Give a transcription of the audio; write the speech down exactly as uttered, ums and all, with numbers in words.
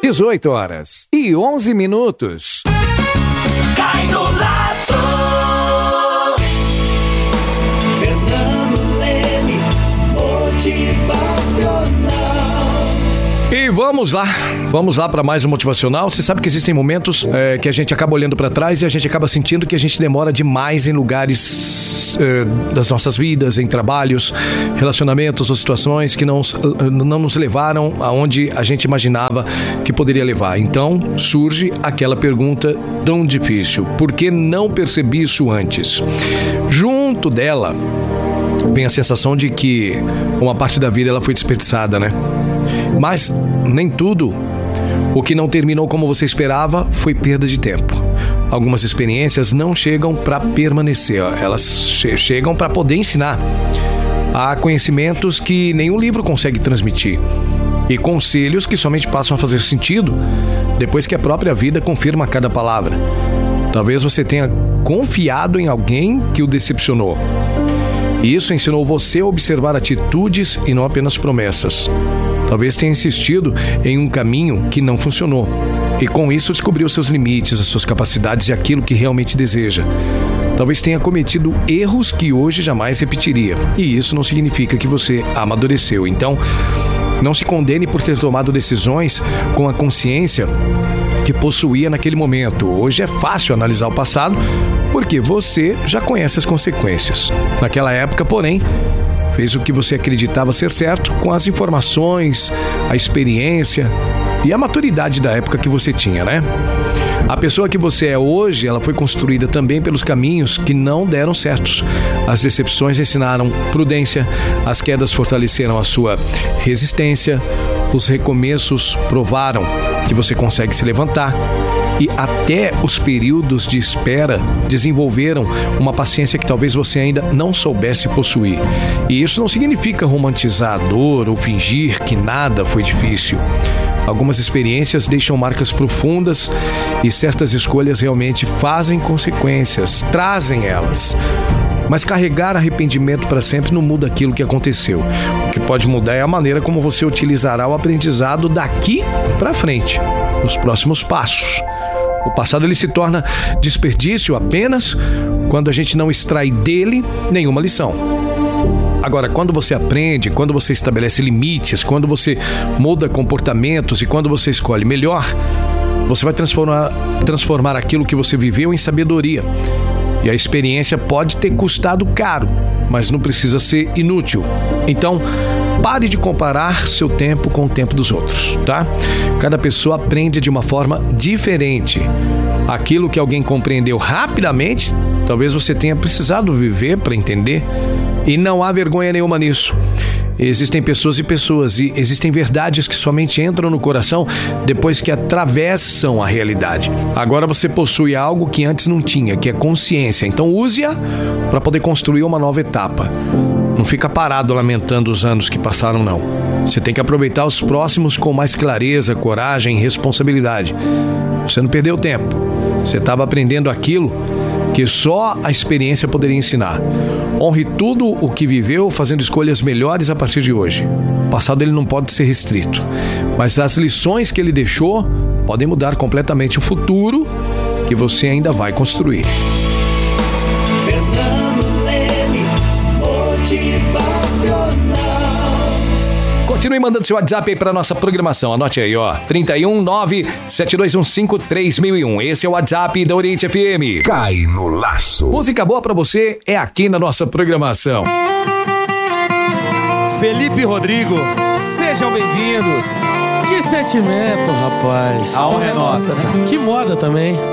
dezoito horas e onze minutos. Cai no laço. Fernando Leme, motivacional. E vamos lá, vamos lá para mais um motivacional. Você sabe que existem momentos é, que a gente acaba olhando para trás e a gente acaba sentindo que a gente demora demais em lugares é, das nossas vidas, em trabalhos, relacionamentos ou situações que não, não nos levaram aonde a gente imaginava que poderia levar. Então surge aquela pergunta tão difícil: por que não percebi isso antes? Junto dela vem a sensação de que uma parte da vida ela foi desperdiçada, né? Mas nem tudo o que não terminou como você esperava foi perda de tempo. Algumas experiências não chegam para permanecer, elas che- chegam para poder ensinar. Há conhecimentos que nenhum livro consegue transmitir e conselhos que somente passam a fazer sentido depois que a própria vida confirma cada palavra. Talvez você tenha confiado em alguém que o decepcionou. Isso ensinou você a observar atitudes e não apenas promessas. Talvez tenha insistido em um caminho que não funcionou. E com isso descobriu seus limites, as suas capacidades e aquilo que realmente deseja. Talvez tenha cometido erros que hoje jamais repetiria. E isso não significa que você amadureceu. Então, não se condene por ter tomado decisões com a consciência que possuía naquele momento. Hoje é fácil analisar o passado porque você já conhece as consequências. Naquela época, porém, fez o que você acreditava ser certo com as informações, a experiência e a maturidade da época que você tinha, né? A pessoa que você é hoje, ela foi construída também pelos caminhos que não deram certos. As decepções ensinaram prudência, as quedas fortaleceram a sua resistência, os recomeços provaram que você consegue se levantar e até os períodos de espera desenvolveram uma paciência que talvez você ainda não soubesse possuir. E isso não significa romantizar a dor ou fingir que nada foi difícil. Algumas experiências deixam marcas profundas e certas escolhas realmente fazem consequências, trazem elas. Mas carregar arrependimento para sempre não muda aquilo que aconteceu. O que pode mudar é a maneira como você utilizará o aprendizado daqui para frente, nos próximos passos. O passado ele se torna desperdício apenas quando a gente não extrai dele nenhuma lição. Agora, quando você aprende, quando você estabelece limites, quando você muda comportamentos e quando você escolhe melhor, você vai transformar, transformar aquilo que você viveu em sabedoria. E a experiência pode ter custado caro, mas não precisa ser inútil. Então, pare de comparar seu tempo com o tempo dos outros, tá? Cada pessoa aprende de uma forma diferente. Aquilo que alguém compreendeu rapidamente, talvez você tenha precisado viver para entender. E não há vergonha nenhuma nisso. Existem pessoas e pessoas, e existem verdades que somente entram no coração depois que atravessam a realidade. Agora você possui algo que antes não tinha, que é consciência. Então use-a para poder construir uma nova etapa. Não fica parado lamentando os anos que passaram, não. Você tem que aproveitar os próximos com mais clareza, coragem e responsabilidade. Você não perdeu tempo. Você estava aprendendo aquilo que só a experiência poderia ensinar. Honre tudo o que viveu, fazendo escolhas melhores a partir de hoje. O passado ele não pode ser restrito, mas as lições que ele deixou podem mudar completamente o futuro que você ainda vai construir. Fernando Leme, motivacional. Continue mandando seu WhatsApp aí para nossa programação. Anote aí, ó. trinta e um, nove sete dois um cinco, três mil e um. Esse é o WhatsApp da Oriente F M. Cai no laço. Música boa pra você é aqui na nossa programação. Felipe e Rodrigo, sejam bem-vindos. Que sentimento, rapaz. A honra é nossa. Que moda também.